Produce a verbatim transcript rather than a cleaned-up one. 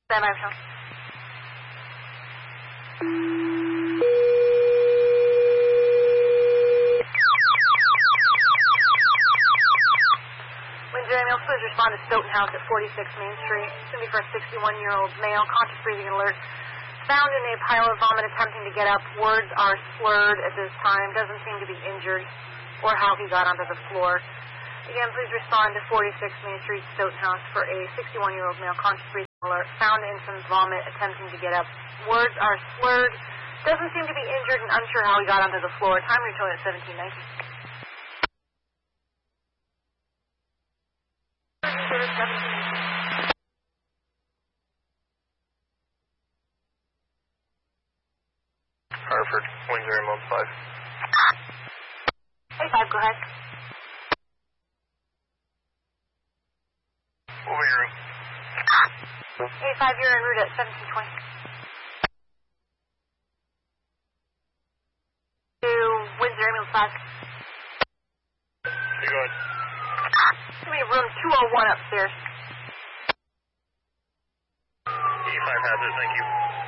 Stand by, Michelle. Windsor ambulance, please respond to Stoughton House at forty-six Main Street. It's going to be for a sixty-one-year-old male, conscious breathing and alert. Found in a pile of vomit, attempting to get up. Words are slurred at this time. Doesn't seem to be injured or how he got onto the floor. Again, please respond to forty-six Main Street, Stoughton House for a sixty-one-year-old male, conscious breathing and alert. Found in some vomit, attempting to get up. Words are slurred. Doesn't seem to be injured and unsure how he got onto the floor. Time return at seventeen nineteen. Hartford, Windsor ambulance five. Hey, five, go ahead. Over your room. Hey, five, you're en route at seventeen twenty. To Windsor ambulance five. You go ahead. Give me room two oh one upstairs. E five hazard, thank you.